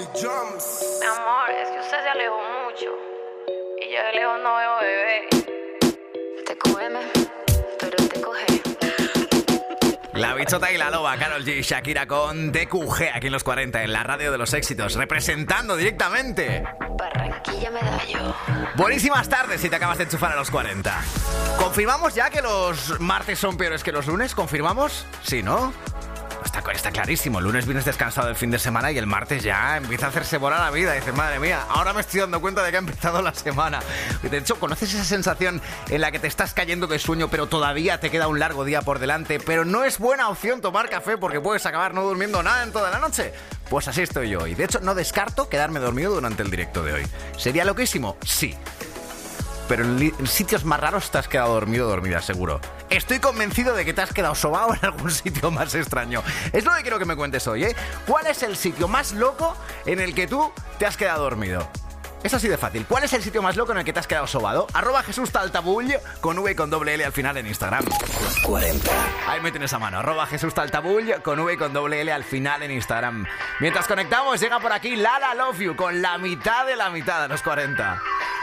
Mi amor, es que usted se alejó mucho y yo de lejos no veo bebé. Te cógeme, pero te coge. La Bichota y la Loba, Karol G, Shakira con TQG aquí en los 40, en la radio de los éxitos, representando directamente Barranquilla Medallo. Buenísimas tardes si te acabas de enchufar a los 40. ¿Confirmamos ya que los martes son peores que los lunes? ¿Confirmamos? Sí, ¿no? Está clarísimo. El lunes vienes descansado del fin de semana y el martes ya empieza a hacerse bola la vida. Dices, madre mía, ahora me estoy dando cuenta de que ha empezado la semana. De hecho, ¿conoces esa sensación en la que te estás cayendo de sueño, pero todavía te queda un largo día por delante? Pero no es buena opción tomar café porque puedes acabar no durmiendo nada en toda la noche. Pues así estoy yo. Y de hecho, no descarto quedarme dormido durante el directo de hoy. ¿Sería loquísimo? Sí. Pero en sitios más raros te has quedado dormido o dormida, seguro. Estoy convencido de que te has quedado sobado en algún sitio más extraño. Es lo que quiero que me cuentes hoy, ¿eh? ¿Cuál es el sitio más loco en el que tú te has quedado dormido? Es así de fácil. ¿Cuál es el sitio más loco en el que te has quedado sobado? @JesúsTaltabull con V y con doble L al final en Instagram. 40. Ahí me tienes a mano. @JesúsTaltabull con V y con doble L al final en Instagram. Mientras conectamos, llega por aquí Lala Love You con la mitad de los 40.